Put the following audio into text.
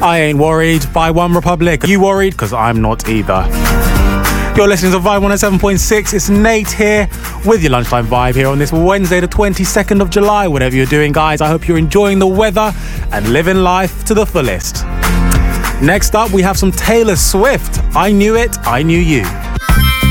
I ain't worried by One Republic. Are you worried? Because I'm not either. You're listening to Vibe 107.6. It's Nate here with your lunchtime vibe here on this Wednesday, the 22nd of July. Whatever you're doing, guys, I hope you're enjoying the weather and living life to the fullest. Next up, we have some Taylor Swift. I Knew It, I Knew You.